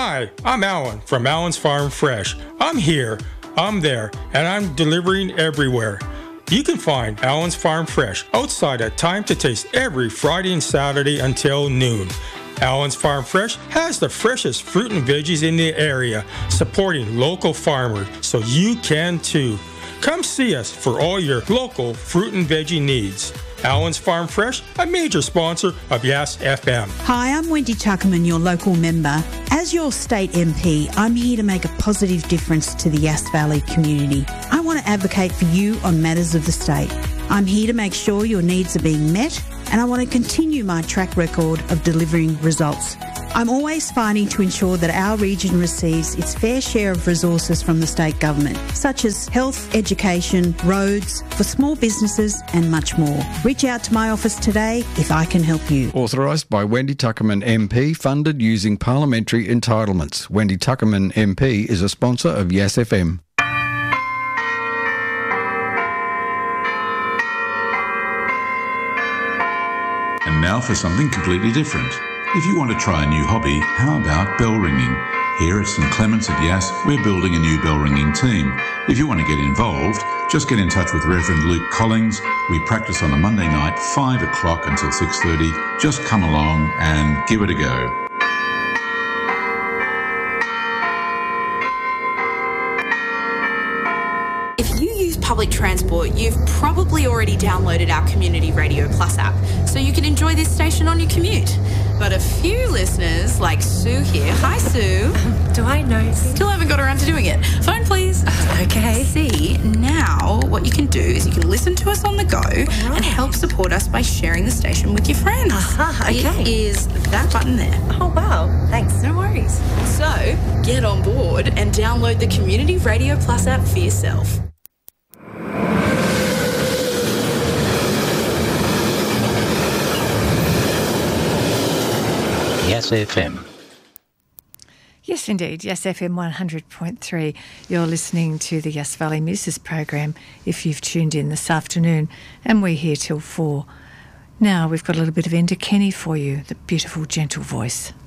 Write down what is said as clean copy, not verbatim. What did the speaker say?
Hi, I'm Alan from Alan's Farm Fresh. I'm here, I'm there, and I'm delivering everywhere. You can find Alan's Farm Fresh outside at Time to Taste every Friday and Saturday until noon. Alan's Farm Fresh has the freshest fruit and veggies in the area, supporting local farmers, so you can too. Come see us for all your local fruit and veggie needs. Alan's Farm Fresh, a major sponsor of Yes FM. Hi, I'm Wendy Tuckerman, your local member. As your state MP, I'm here to make a positive difference to the Yass Valley community. I want to advocate for you on matters of the state. I'm here to make sure your needs are being met, and I want to continue my track record of delivering results. I'm always fighting to ensure that our region receives its fair share of resources from the state government, such as health, education, roads, for small businesses and much more. Reach out to my office today if I can help you. Authorised by Wendy Tuckerman MP, funded using parliamentary entitlements. Wendy Tuckerman MP is a sponsor of Yes FM. And now for something completely different. If you want to try a new hobby, how about bell ringing? Here at St Clements at Yass, we're building a new bell ringing team. If you want to get involved, just get in touch with Reverend Luke Collings. We practice on a Monday night, 5 o'clock until 6:30. Just come along and give it a go. If you use public transport, you've probably already downloaded our Community Radio Plus app, so you can enjoy this station on your commute. But a few listeners, like Sue here, hi Sue. Do I know? Still haven't got around to doing it. Phone please. Okay. See, now what you can do is you can listen to us on the go and help support us by sharing the station with your friends. Okay. It is that button there. Oh, wow. Thanks. No worries. So, get on board and download the Community Radio Plus app for yourself. Yes FM. Yes, indeed. Yes FM 100.3. You're listening to the Yass Valley Muses program if you've tuned in this afternoon, and we're here till 4. Now we've got a little bit of Enda Kenny for you, the beautiful, gentle voice.